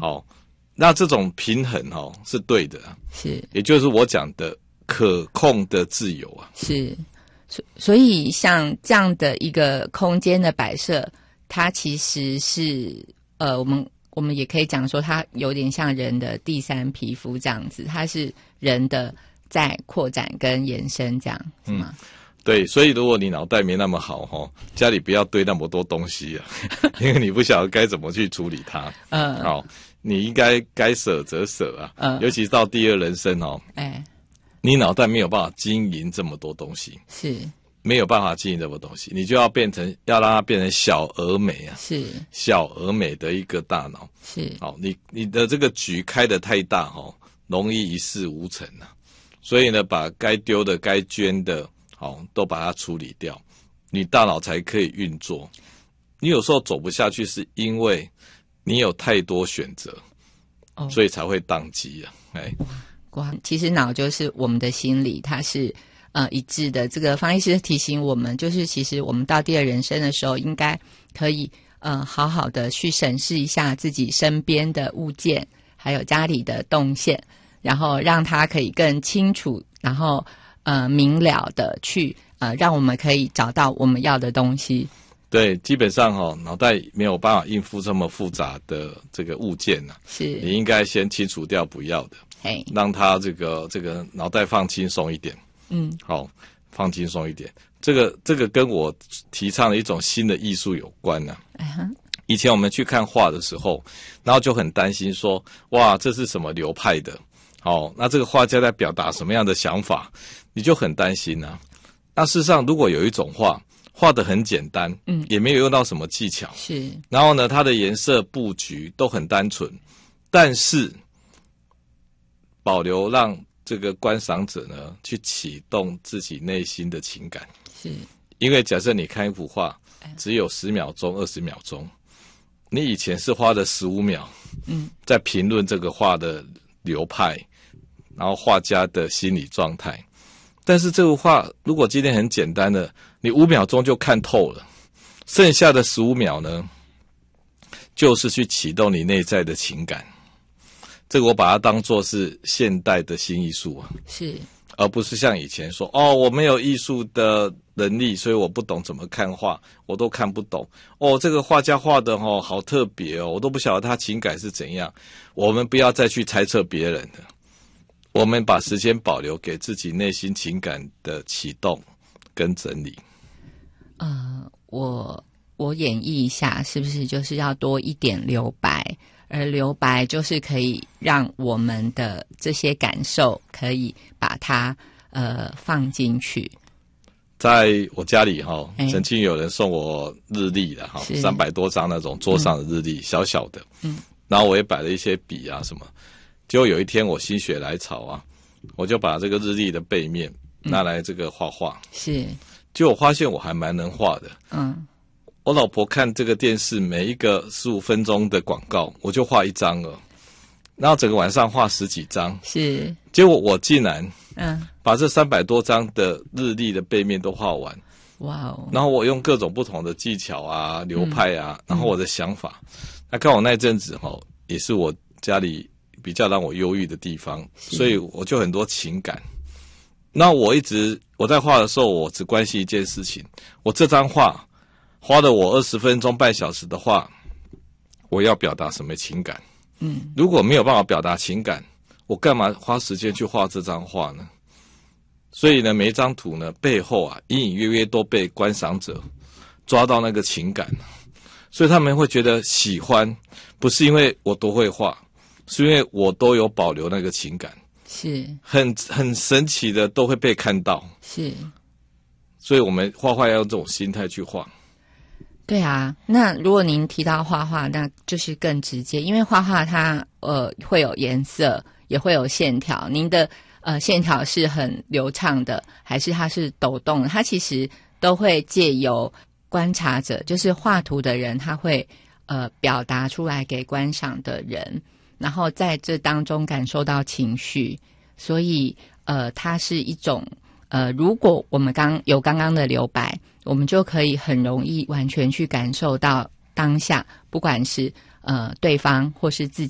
好，那这种平衡是对的， 是， 也就是我讲的可控的自由啊。 是，所以像这样的一个空间的摆设，它其实是我们也可以讲说，它有点像人的第三皮肤这样子，它是人的在扩展跟延伸这样，是吗？ 对，所以如果你脑袋没那么好家里不要堆那么多东西啊，因为你不晓得该怎么去处理它。好，你应该舍则舍啊。尤其到第二人生你脑袋没有办法经营这么多东西， 是没有办法经营这么多东西，你就要让它变成小而美啊， 是小而美的一个大脑。 是， 好，你的这个局开得太大容易一事无成啊。所以呢，把该丢的、该捐的，都把它处理掉，你大脑才可以运作。你有时候走不下去，是因为你有太多选择，所以才会宕机啊。 哇，其实脑就是我们的心理，它是一致的。这个方医师提醒我们，就是其实我们到第二人生的时候，应该可以好好的去审视一下自己身边的物件，还有家里的动线，然后让它可以更清楚，然后明了的去让我们可以找到我们要的东西。 对，基本上脑袋没有办法应付这么复杂的这个物件啊， 是你应该先清除掉不要的，让它这个脑袋放轻松一点。好，放轻松一点。这个跟我提倡的一种新的艺术有关啊。以前我们去看画的时候，然后就很担心说，哇，这是什么流派的？那这个画家在表达什么样的想法？你就很担心啊。那事实上，如果有一种画得很简单，也没有用到什么技巧， 是，然后呢，它的颜色布局都很单纯，但是保留让这个观赏者呢去启动自己内心的情感。 是， 因为假设你看一幅画只有10秒钟、20秒钟，你以前是花了15秒，在评论这个画的流派，然后画家的心理状态。但是这幅画如果今天很简单的，你5秒钟就看透了，剩下的15秒呢，就是去启动你内在的情感。这个我把它当作是现代的新艺术啊， 是， 而不是像以前说我没有艺术的能力，所以我不懂怎么看画，我都看不懂。这个画家画的好特别我都不晓得他情感是怎样。我们不要再去猜测别人了，我们把时间保留给自己内心情感的启动跟整理。 我演绎一下，是不是就是要多一点留白？而留白就是可以让我们的这些感受可以把它放进去。 在我家里曾经有人送我日历的300多张那种桌上的日历，小小的，然后我也摆了一些笔啊什么。结果有一天我心血来潮啊，我就把这个日历的背面拿来这个画画。是，结果我发现我还蛮能画的。我老婆看这个电视每一个15分钟的广告，我就画1张了，然后整个晚上画10几张。是，结果我竟然把这300多张的日历的背面都画完。哇哦！然后我用各种不同的技巧啊、流派啊，然后我的想法，那刚好那阵子也是我家里比较让我忧郁的地方，所以我就很多情感。那我在画的时候，我只关心一件事情：我这张画花了我20分钟、半小时的画，我要表达什么情感？如果没有办法表达情感，我干嘛花时间去画这张画呢？所以呢，每一张图呢背后啊，隐隐约约都被观赏者抓到那个情感，所以他们会觉得喜欢，不是因为我多会画，是因为我都有保留那个情感，是很神奇的都会被看到。是，所以我们画画要用这种心态去画。 对啊，那如果您提到画画，那就是更直接，因为画画它会有颜色，也会有线条。您的线条是很流畅的，还是它是抖动的？它其实都会借由观察者，就是画图的人，他会表达出来给观赏的人，然后在这当中感受到情绪。所以它是一种如果我们刚刚的留白，我们就可以很容易完全去感受到当下，不管是对方或是自